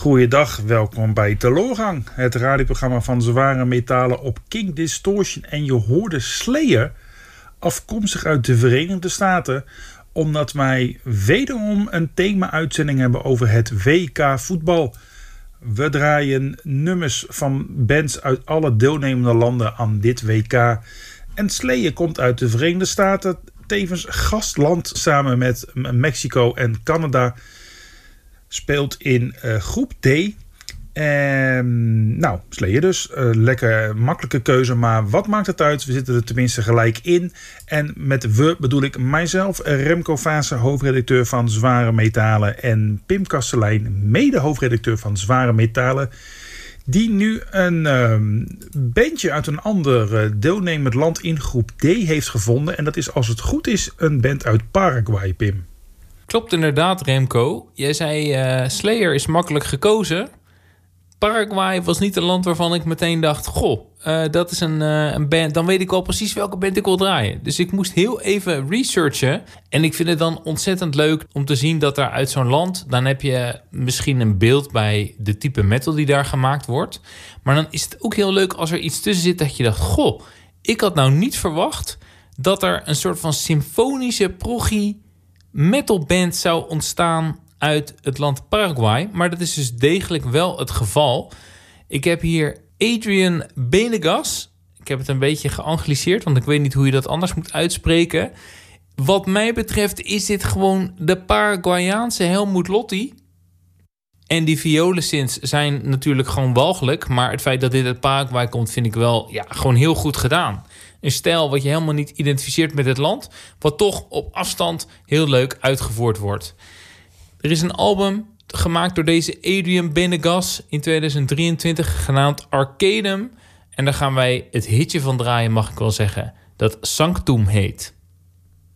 Goeiedag, welkom bij Teloorgang, het radioprogramma van zware metalen op King Distortion. En je hoorde Slayer, afkomstig uit de Verenigde Staten, omdat wij wederom een thema-uitzending hebben over het WK voetbal. We draaien nummers van bands uit alle deelnemende landen aan dit WK. En Slayer komt uit de Verenigde Staten, tevens gastland samen met Mexico en Canada. Speelt in groep D. Slayer dus. Lekker makkelijke keuze, maar wat maakt het uit? We zitten er tenminste gelijk in. En met we bedoel ik mijzelf, Remco Vaassen, hoofdredacteur van Zware Metalen. En Pim Kastelein, mede-hoofdredacteur van Zware Metalen. Die nu een bandje uit een ander deelnemend land in groep D heeft gevonden. En dat is, als het goed is, een band uit Paraguay, Pim. Klopt inderdaad, Remco. Jij zei Slayer is makkelijk gekozen. Paraguay was niet een land waarvan ik meteen dacht, dat is een band. Dan weet ik al precies welke band ik wil draaien. Dus ik moest heel even researchen. En ik vind het dan ontzettend leuk om te zien dat er uit zo'n land, dan heb je misschien een beeld bij de type metal die daar gemaakt wordt. Maar dan is het ook heel leuk als er iets tussen zit dat je dacht, ik had nou niet verwacht dat er een soort van symfonische proggy metalband zou ontstaan uit het land Paraguay. Maar dat is dus degelijk wel het geval. Ik heb hier Adrian Benegas. Ik heb het een beetje geangliseerd, want ik weet niet hoe je dat anders moet uitspreken. Wat mij betreft is dit gewoon de Paraguayaanse Helmut Lotti. En die violensynths zijn natuurlijk gewoon walgelijk. Maar het feit dat dit uit Paraguay komt, vind ik wel gewoon heel goed gedaan. Een stijl wat je helemaal niet identificeert met het land, wat toch op afstand heel leuk uitgevoerd wordt. Er is een album gemaakt door deze Adrian Benegas in 2023, genaamd Arcadum. En daar gaan wij het hitje van draaien, mag ik wel zeggen, dat Sanctum heet.